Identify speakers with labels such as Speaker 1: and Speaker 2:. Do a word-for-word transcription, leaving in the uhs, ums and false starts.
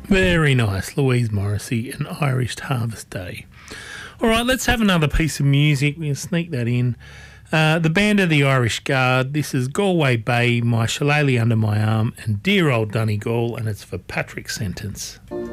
Speaker 1: Very nice. Louise Morrissey and Irish Harvest Day. All right, let's have another piece of music. We'll sneak that in. Uh, the band of the Irish Guard. This is Galway Bay, My Shillelagh Under My Arm, and Dear Old Donegal, and it's for Patrick Sentence.